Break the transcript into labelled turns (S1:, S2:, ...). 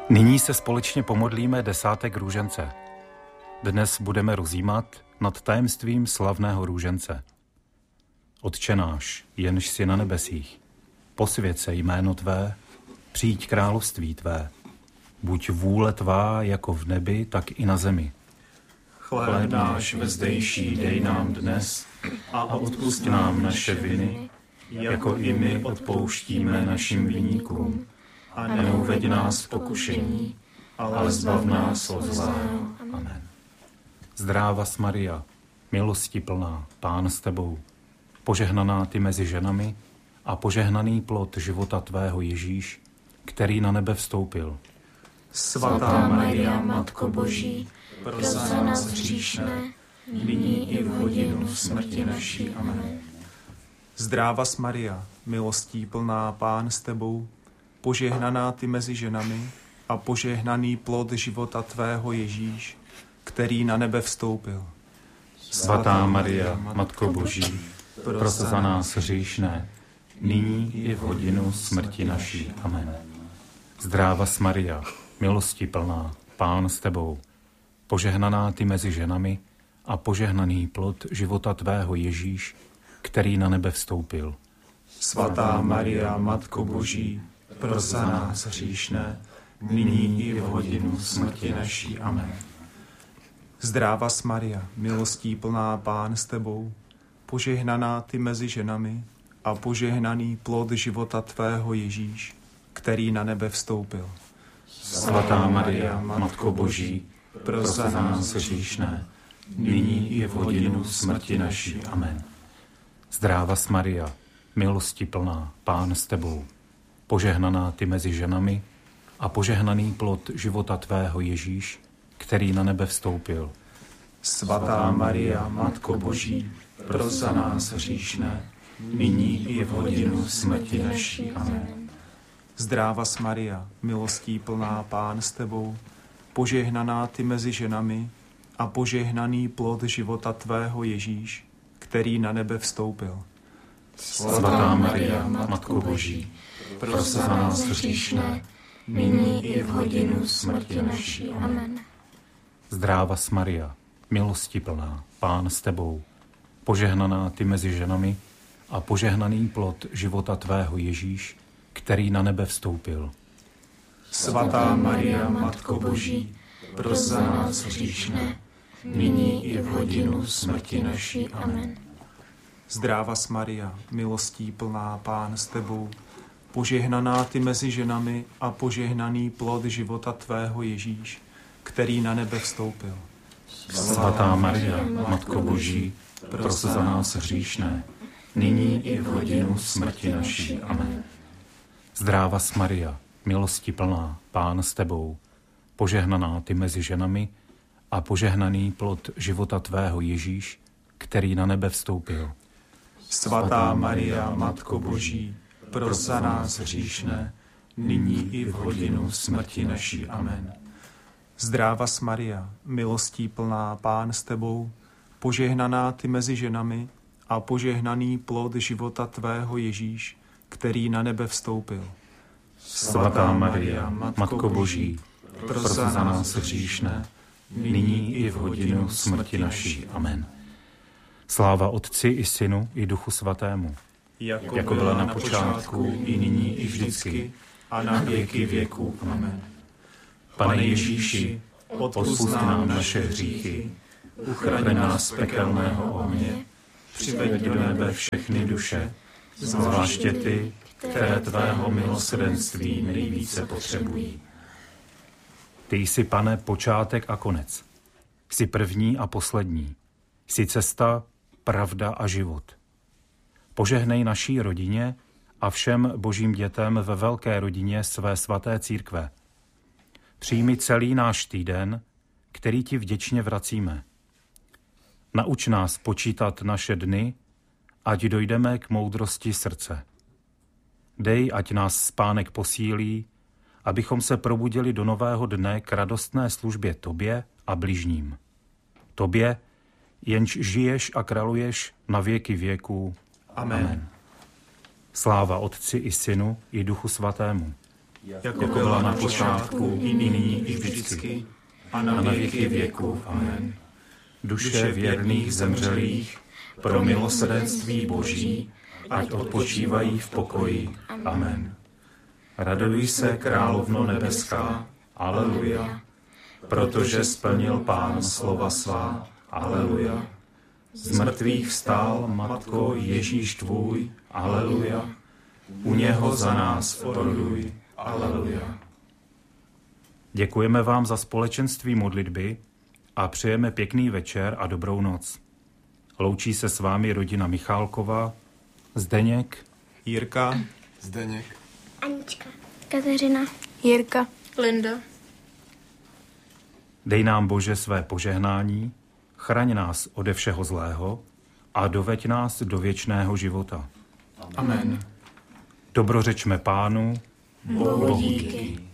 S1: Nyní se společně pomodlíme desátek růžence. Dnes budeme rozjímat nad tajemstvím slavného růžence. Otče náš, jenž jsi na nebesích, posvěť se jméno tvé, přijď království tvé. Buď vůle tvá jako v nebi, tak i na zemi.
S2: Chléb náš vezdejší dej nám dnes a odpusť nám naše viny, jako i my odpouštíme našim viníkům. A neuveď nás v pokušení, ale zbav nás od zlého.
S1: Amen. Zdráva Maria, milosti plná, Pán s tebou, požehnaná ty mezi ženami a požehnaný plod života tvého Ježíš, který na nebe vstoupil.
S2: Svatá Maria, Matko Boží, pros za nás hříšné, nyní i v hodinu smrti naší. Amen.
S3: Zdráva Maria, milostí plná, Pán s tebou, požehnaná ty mezi ženami a požehnaný plod života tvého Ježíš, který na nebe vstoupil.
S1: Svatá Maria, Matko Boží, pros za nás hříšné, nyní i v hodinu smrti naší. Amen. Zdráva Maria, milosti plná, Pán s tebou, požehnaná ty mezi ženami a požehnaný plod života tvého Ježíš, který na nebe vstoupil.
S3: Svatá Maria, Matko Boží, pros za nás hříšné, nyní i v hodinu smrti naší. Amen. Zdráva Maria, milostí plná, Pán s tebou, požehnaná ty mezi ženami a požehnaný plod života tvého Ježíš, který na nebe vstoupil.
S1: Svatá Maria, Matko Boží, pros za nás hříšné, nyní i v hodinu smrti naší. Amen. Zdráva Maria, milosti plná, Pán s tebou, požehnaná ty mezi ženami a požehnaný plod života tvého Ježíš, který na nebe vstoupil.
S3: Svatá Maria, Matko Boží, pros za nás hříšné, nyní i v hodinu smrti naší. Amen. Zdráva Maria, milostí plná, Pán s tebou, požehnaná ty mezi ženami a požehnaný plod života tvého Ježíš, který na nebe vstoupil.
S1: Svatá Maria, Matko Boží, pros za nás hříšné,
S2: nyní i v hodinu smrti naší. Amen.
S1: Zdráva Maria, milosti plná, Pán s tebou, požehnaná ty mezi ženami a požehnaný plod života tvého Ježíš, který na nebe vstoupil.
S3: Svatá Maria, Matko Boží, pros za nás hříšné,
S2: nyní i v hodinu smrti naší. Amen.
S3: Zdráva Maria, milostí plná, Pán s tebou, požehnaná ty mezi ženami a požehnaný plod života tvého Ježíš, který na nebe vstoupil.
S1: Svatá Maria, Matko Boží, pros za nás hříšné, nyní i v hodinu smrti naší. Amen. Zdráva Maria, milosti plná, Pán s tebou, požehnaná ty mezi ženami a požehnaný plod života tvého Ježíš, který na nebe vstoupil.
S3: Svatá Maria, Matko Boží, pros za nás hříšné, nyní i v hodinu smrti naší. Amen. Zdráva Maria, milostí plná, Pán s tebou, požehnaná ty mezi ženami a požehnaný plod života tvého Ježíš, který na nebe vstoupil.
S1: Svatá Maria, Matko Boží, pros za nás hříšné, nyní i v hodinu smrti naší. Amen. Sláva Otci i Synu i Duchu Svatému, jako byla na počátku, i nyní, i vždycky,
S3: a na věky věků. Amen.
S1: Pane Ježíši, odpusť nám naše hříchy, uchraň nás z pekelného ohně, přiveď do nebe všechny duše, zvláště ty, které tvého milosrdenství nejvíce potřebují. Ty jsi, Pane, počátek a konec. Jsi první a poslední. Jsi cesta, pravda a život. Požehnej naší rodině a všem božím dětem ve velké rodině své svaté církve. Přijmi celý náš týden, který ti vděčně vracíme. Nauč nás počítat naše dny, ať dojdeme k moudrosti srdce. Dej, ať nás spánek posílí, abychom se probudili do nového dne k radostné službě tobě a bližním. Tobě, jenž žiješ a králuješ na věky věků.
S3: Amen.
S1: Sláva Otci i Synu i Duchu Svatému,
S2: jako byla na počátku, i nyní, i vždycky, a na věky věků. Amen. Duše věrných zemřelých, pro milosrdenství Boží, ať odpočívají v pokoji. Amen. Raduj se, královno nebeská, aleluja, protože splnil Pán slova svá, aleluja. Z mrtvých vstál, Matko, Ježíš tvůj, aleluja. U něho za nás oroduj, aleluja.
S1: Děkujeme vám za společenství modlitby a přejeme pěkný večer a dobrou noc. Loučí se s vámi rodina Michálkova, Zdeněk,
S3: Jirka,
S4: Zdeněk,
S5: Anička, Kateřina,
S6: Jirka,
S5: Linda.
S1: Dej nám, Bože, své požehnání, chraň nás ode všeho zlého a doveď nás do věčného života.
S2: Amen.
S1: Dobrořečme Pánu,
S5: Bohu díky.